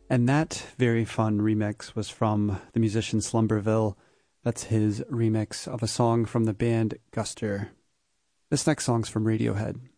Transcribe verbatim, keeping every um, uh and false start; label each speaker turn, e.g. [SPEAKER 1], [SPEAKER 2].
[SPEAKER 1] And that very fun remix was from the musician Slumberville. That's his remix of a song from the band Guster. This next song's from Radiohead.